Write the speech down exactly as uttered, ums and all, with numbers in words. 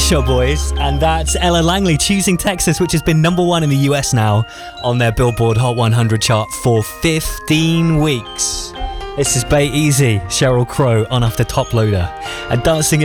Pet Shop Boys, and that's Ella Langley, Choosing Texas, which has been number one in the U S now on their Billboard Hot one hundred chart for fifteen weeks. This is Bay Easy, Sheryl Crow on After Top Loader, and dancing